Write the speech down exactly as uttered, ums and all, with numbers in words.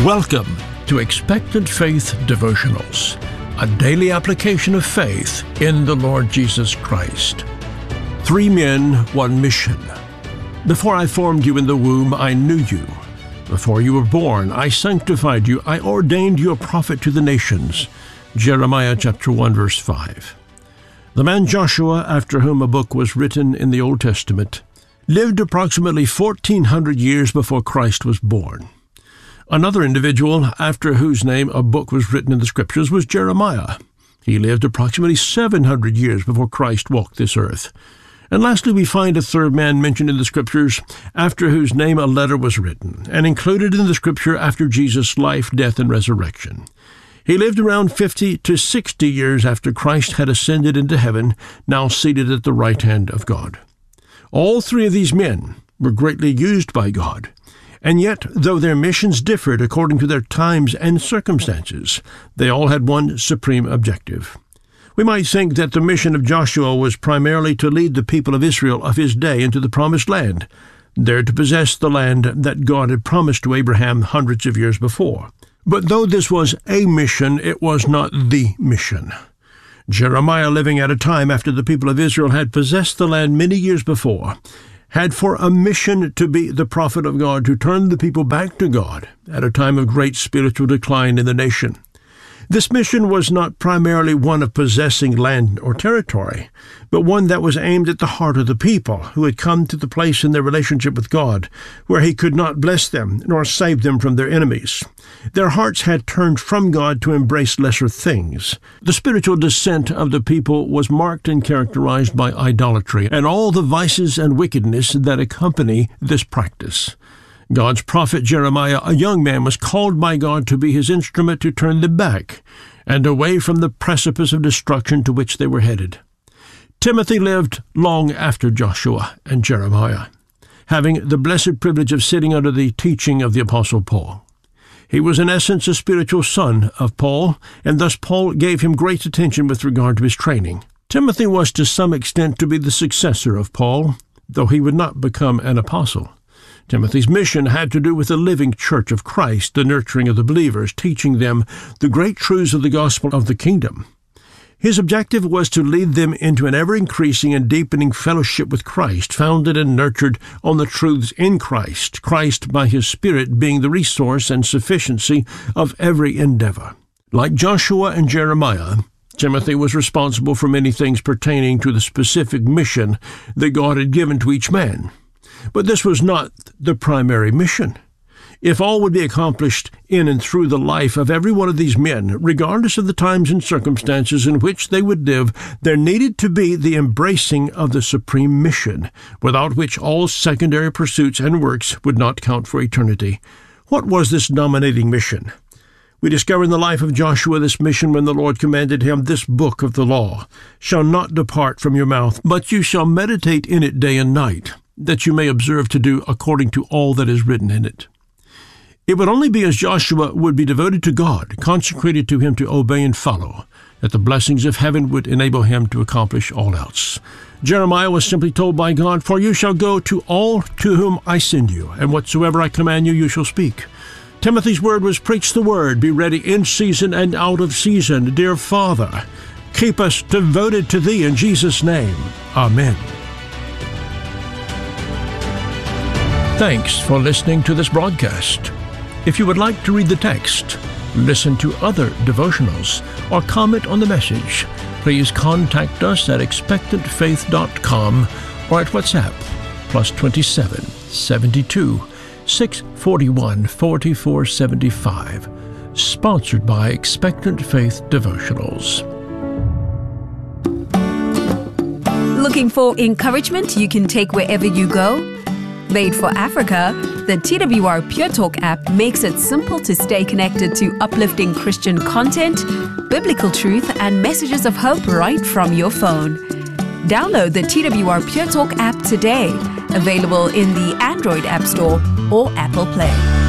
Welcome to Expectant Faith Devotionals, a daily application of faith in the Lord Jesus Christ. Three men, one mission. Before I formed you in the womb, I knew you. Before you were born, I sanctified you. I ordained you a prophet to the nations. Jeremiah chapter one, verse five. The man Joshua, after whom a book was written in the Old Testament, lived approximately fourteen hundred years before Christ was born. Another individual, after whose name a book was written in the Scriptures, was Jeremiah. He lived approximately seven hundred years before Christ walked this earth. And lastly, we find a third man mentioned in the Scriptures, after whose name a letter was written, and included in the Scripture after Jesus' life, death, and resurrection. He lived around fifty to sixty years after Christ had ascended into heaven, now seated at the right hand of God. All three of these men were greatly used by God. And yet, though their missions differed according to their times and circumstances, they all had one supreme objective. We might think that the mission of Joshua was primarily to lead the people of Israel of his day into the promised land, there to possess the land that God had promised to Abraham hundreds of years before. But though this was a mission, it was not the mission. Jeremiah, living at a time after the people of Israel had possessed the land many years before, had for a mission to be the prophet of God, to turn the people back to God at a time of great spiritual decline in the nation. This mission was not primarily one of possessing land or territory, but one that was aimed at the heart of the people who had come to the place in their relationship with God where he could not bless them nor save them from their enemies. Their hearts had turned from God to embrace lesser things. The spiritual descent of the people was marked and characterized by idolatry and all the vices and wickedness that accompany this practice. God's prophet Jeremiah, a young man, was called by God to be his instrument to turn them back and away from the precipice of destruction to which they were headed. Timothy lived long after Joshua and Jeremiah, having the blessed privilege of sitting under the teaching of the Apostle Paul. He was in essence a spiritual son of Paul, and thus Paul gave him great attention with regard to his training. Timothy was to some extent to be the successor of Paul, though he would not become an apostle. Timothy's mission had to do with the living church of Christ, the nurturing of the believers, teaching them the great truths of the gospel of the kingdom. His objective was to lead them into an ever-increasing and deepening fellowship with Christ, founded and nurtured on the truths in Christ, Christ by his Spirit being the resource and sufficiency of every endeavor. Like Joshua and Jeremiah, Timothy was responsible for many things pertaining to the specific mission that God had given to each man. But this was not the primary mission. If all would be accomplished in and through the life of every one of these men, regardless of the times and circumstances in which they would live, there needed to be the embracing of the supreme mission, without which all secondary pursuits and works would not count for eternity. What was this dominating mission? We discover in the life of Joshua this mission when the Lord commanded him, "This book of the law shall not depart from your mouth, but you shall meditate in it day and night, that you may observe to do according to all that is written in it." It would only be as Joshua would be devoted to God, consecrated to him to obey and follow, that the blessings of heaven would enable him to accomplish all else. Jeremiah was simply told by God, "For you shall go to all to whom I send you, and whatsoever I command you, you shall speak." Timothy's word was, "Preach the word, be ready in season and out of season." Dear Father, keep us devoted to Thee in Jesus' name. Amen. Thanks for listening to this broadcast. If you would like to read the text, listen to other devotionals, or comment on the message, please contact us at expectant faith dot com or at WhatsApp, plus twenty-seven, seventy-two, six forty-one, forty-four seventy-five. Sponsored by Expectant Faith Devotionals. Looking for encouragement you can take wherever you go? Made for Africa, the T W R Pure Talk app makes it simple to stay connected to uplifting Christian content, biblical truth, and messages of hope right from your phone. Download the T W R Pure Talk app today, available in the Android App Store or Apple Play.